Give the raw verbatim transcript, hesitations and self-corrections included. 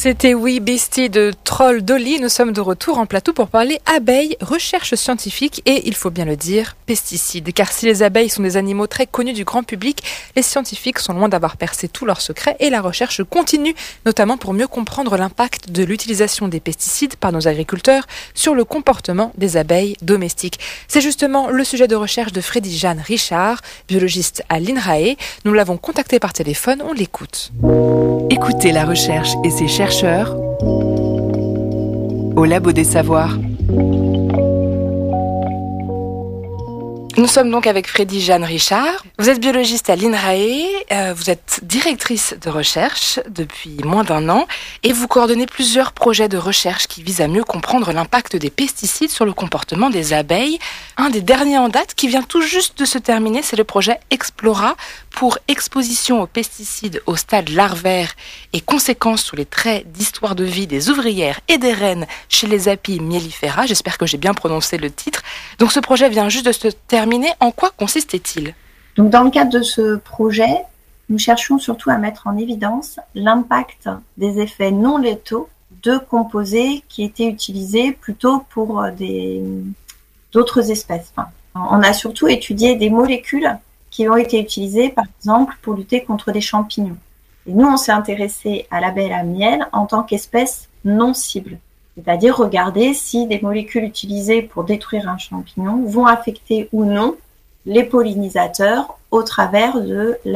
C'était Oui Beastie de Troll Dolly. Nous sommes de retour en plateau pour parler abeilles, recherche scientifique et, il faut bien le dire, pesticides. Car si les abeilles sont des animaux très connus du grand public, les scientifiques sont loin d'avoir percé tous leurs secrets et la recherche continue, notamment pour mieux comprendre l'impact de l'utilisation des pesticides par nos agriculteurs sur le comportement des abeilles domestiques. C'est justement le sujet de recherche de Frédie-Jeanne Richard, biologiste à l'INRAE. Nous l'avons contactée par téléphone, on l'écoute. Écoutez la recherche et ses chercheurs au Labo des Savoirs. Nous sommes donc avec Frédie-Jeanne Richard. Vous êtes biologiste à l'INRAE, euh, vous êtes directrice de recherche depuis moins d'un an et vous coordonnez plusieurs projets de recherche qui visent à mieux comprendre l'impact des pesticides sur le comportement des abeilles. Un des derniers en date qui vient tout juste de se terminer, c'est le projet Explora pour exposition aux pesticides au stade larvaire et conséquences sur les traits d'histoire de vie des ouvrières et des reines chez les Apis mellifera. J'espère que j'ai bien prononcé le titre. Donc ce projet vient juste de se terminer. En quoi consistait-il ? Donc, dans le cadre de ce projet, nous cherchions surtout à mettre en évidence l'impact des effets non létaux de composés qui étaient utilisés plutôt pour des, d'autres espèces. Enfin, on a surtout étudié des molécules qui ont été utilisées, par exemple, pour lutter contre des champignons. Et nous, on s'est intéressé à l'abeille à miel en tant qu'espèce non cible. C'est-à-dire regarder si des molécules utilisées pour détruire un champignon vont affecter ou non les pollinisateurs au travers de la